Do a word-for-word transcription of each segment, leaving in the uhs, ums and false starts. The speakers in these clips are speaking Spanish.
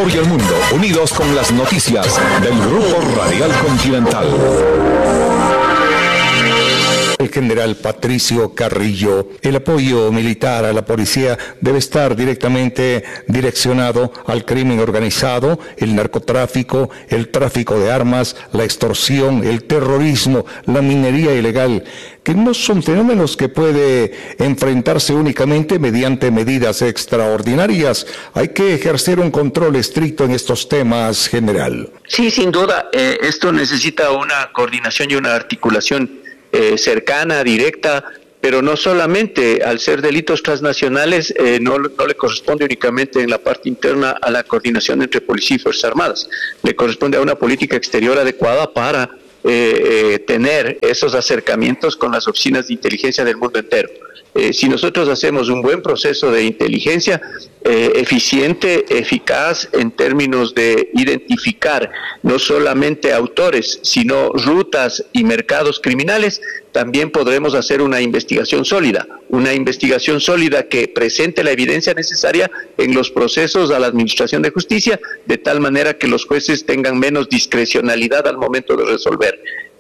Ecuador y el mundo, unidos con las noticias del Grupo Radial Continental. El general Patricio Carrillo, el apoyo militar a la policía debe estar directamente direccionado al crimen organizado, el narcotráfico, el tráfico de armas, la extorsión, el terrorismo, la minería ilegal, que no son fenómenos que puede enfrentarse únicamente mediante medidas extraordinarias. Hay que ejercer un control estricto en estos temas, general. Sí, sin duda, eh, esto necesita una coordinación y una articulación Eh, cercana, directa, pero no solamente al ser delitos transnacionales, eh, no, no le corresponde únicamente en la parte interna a la coordinación entre policía y Fuerzas Armadas, le corresponde a una política exterior adecuada para eh, eh, tener esos acercamientos con las oficinas de inteligencia del mundo entero. Eh, si nosotros hacemos un buen proceso de inteligencia, eh, eficiente, eficaz en términos de identificar no solamente autores, sino rutas y mercados criminales, también podremos hacer una investigación sólida, una investigación sólida que presente la evidencia necesaria en los procesos a la administración de justicia, de tal manera que los jueces tengan menos discrecionalidad al momento de resolver.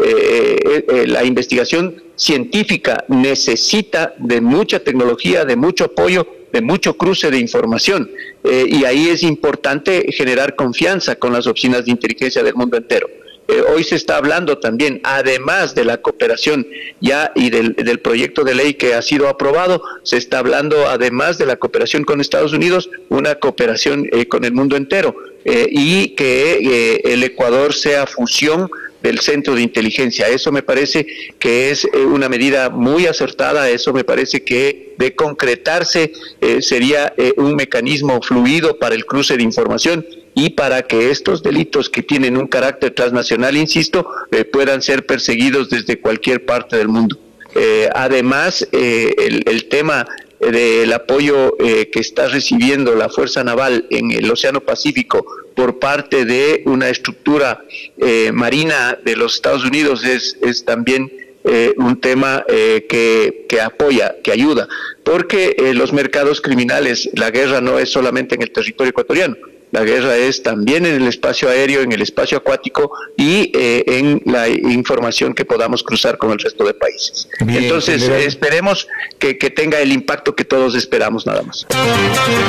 Eh, eh, la investigación científica necesita de mucha tecnología, de mucho apoyo, de mucho cruce de información, eh, y ahí es importante generar confianza con las oficinas de inteligencia del mundo entero. Eh, hoy se está hablando también, además de la cooperación ya y del, del proyecto de ley que ha sido aprobado, se está hablando además de la cooperación con Estados Unidos, una cooperación eh, con el mundo entero, eh, y que eh, el Ecuador sea fusión del centro de inteligencia. Eso me parece que es eh, una medida muy acertada, eso me parece que de concretarse eh, sería eh, un mecanismo fluido para el cruce de información y para que estos delitos que tienen un carácter transnacional, insisto, eh, puedan ser perseguidos desde cualquier parte del mundo. Eh, además, eh, el, el tema del apoyo eh, que está recibiendo la Fuerza Naval en el Océano Pacífico por parte de una estructura eh, marina de los Estados Unidos es, es también eh, un tema eh, que, que apoya, que ayuda, porque eh, los mercados criminales, la guerra no es solamente en el territorio ecuatoriano, la guerra es también en el espacio aéreo, en el espacio acuático y eh, en la información que podamos cruzar con el resto de países. Bien, entonces, general. esperemos que, que tenga el impacto que todos esperamos, nada más.